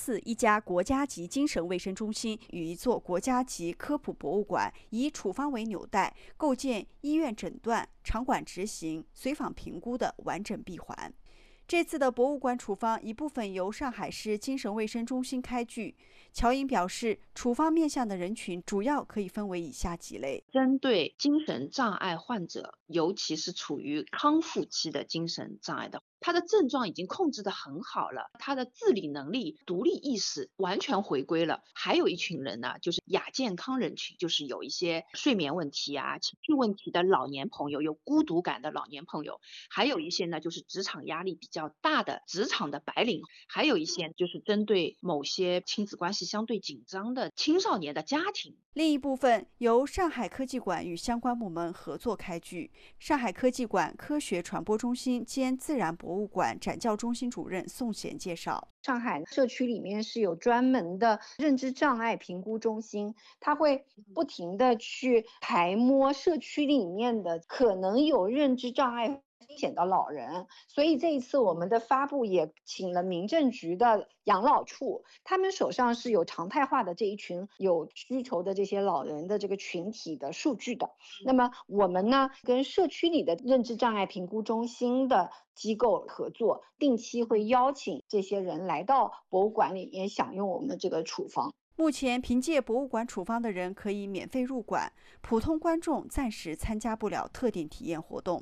似一家国家级精神卫生中心与一座国家级科普博物馆，以处方为纽带，构建医院诊断、场馆执行、随访评估的完整闭环。这次的博物馆处方一部分由上海市精神卫生中心开具。乔颖表示，处方面向的人群主要可以分为以下几类： 针对精神障碍患者，尤其是处于康复期的精神障碍的，他的症状已经控制得很好了，他的自理能力、独立意识完全回归了。还有一群人呢，就是亚健康人群，就是有一些睡眠问题啊、情绪问题的老年朋友，有孤独感的老年朋友，还有一些呢就是职场压力比较大的职场的白领，还有一些就是针对某些亲子关系相对紧张的青少年的家庭。 另一部分由上海科技馆与相关部门合作开具。上海科技馆科学传播中心兼自然博物馆展教中心主任宋贤介绍， 上海社区里面是有专门的认知障碍评估中心，它会不停的去排摸社区里面的可能有认知障碍风险的老人，所以这一次我们的发布也请了民政局的养老处，他们手上是有常态化的这一群有需求的这些老人的这个群体的数据的。那么我们呢，跟社区里的认知障碍评估中心的机构合作，定期会邀请这些人来到博物馆里面享用我们的这个处方。 目前凭借博物馆处方的人可以免费入馆，普通观众暂时参加不了特定体验活动。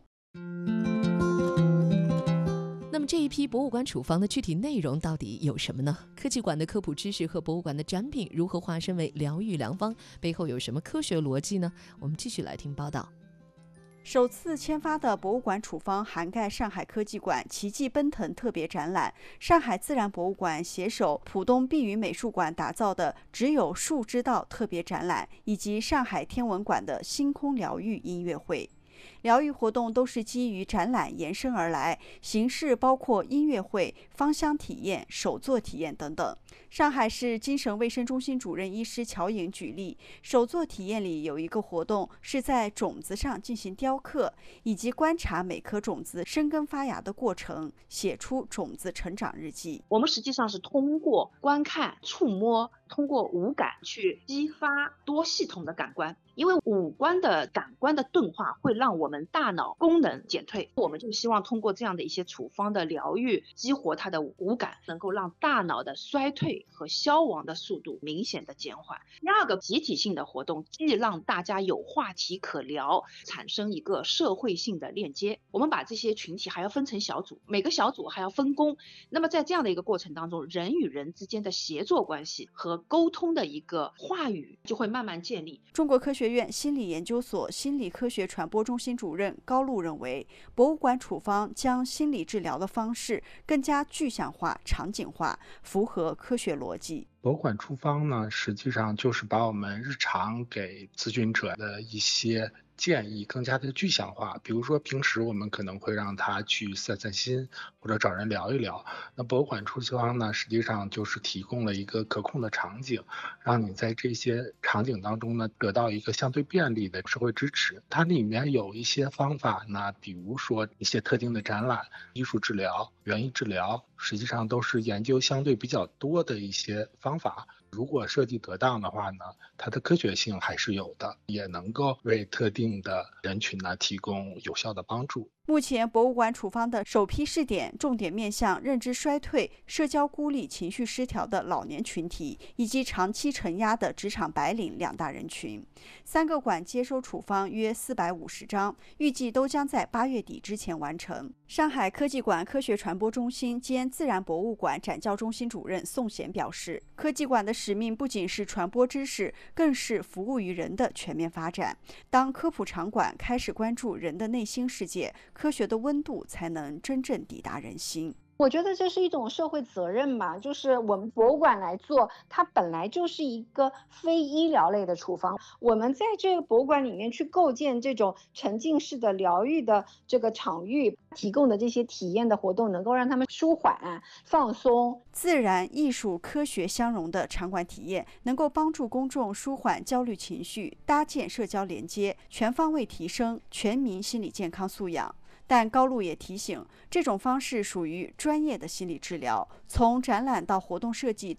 那么这一批博物馆处方的具体内容到底有什么呢？科技馆的科普知识和博物馆的展品如何化身为疗愈良方？背后有什么科学逻辑呢？我们继续来听报道。 首次签发的博物馆处方涵盖上海科技馆奇迹奔腾特别展览、上海自然博物馆携手浦东碧云美术馆打造的只有树知道特别展览，以及上海天文馆的星空疗愈音乐会。疗愈活动都是基于展览延伸而来，形式包括音乐会、芳香体验、手作体验等等。上海市精神卫生中心主任医师乔颖举例，手作体验里有一个活动是在种子上进行雕刻，以及观察每颗种子生根发芽的过程，写出种子成长日记。 我们实际上是通过观看、触摸，通过五感去激发多系统的感官，因为五官的感官的钝化会让我们大脑功能减退，我们就希望通过这样的一些处方的疗愈，激活它的五感，能够让大脑的衰退和消亡的速度明显的减缓。第二个集体性的活动，既让大家有话题可聊，产生一个社会性的链接。我们把这些群体还要分成小组，每个小组还要分工。那么在这样的一个过程当中，人与人之间的协作关系和沟通的一个话语就会慢慢建立。 中国科学院心理研究所心理科学传播中心主任高露认为，博物馆处方将心理治疗的方式更加具象化、场景化，符合科学逻辑。 博物馆处方呢，实际上就是把我们日常给咨询者的一些建议更加的具象化。比如说平时我们可能会让他去散散心，或者找人聊一聊。那博物馆处方呢，实际上就是提供了一个可控的场景，让你在这些场景当中呢，得到一个相对便利的社会支持。它里面有一些方法呢，比如说一些特定的展览、艺术治疗、园艺治疗，实际上都是研究相对比较多的一些方法。如果设计得当的话呢，它的科学性还是有的，也能够为特定的人群呢提供有效的帮助。 目前博物馆处方的首批试点重点面向认知衰退、社交孤立、情绪失调的老年群体，以及长期承压的职场白领两大人群。3个馆接收处方约450张，预计都将在8月底之前完成。上海科技馆科学传播中心兼自然博物馆展教中心主任宋贤表示，科技馆的使命不仅是传播知识，更是服务于人的全面发展。当科普场馆开始关注人的内心世界，科学的温度才能真正抵达人心。 我觉得这是一种社会责任嘛，就是我们博物馆来做，它本来就是一个非医疗类的处方，我们在这个博物馆里面去构建这种沉浸式的疗愈的这个场域，提供的这些体验的活动，能够让他们舒缓、放松。 自然、艺术、科学相融的场馆体验，能够帮助公众舒缓焦虑情绪，搭建社交连接，全方位提升全民心理健康素养。但高露也提醒，这种方式属于专业的心理治疗，从展览到活动设计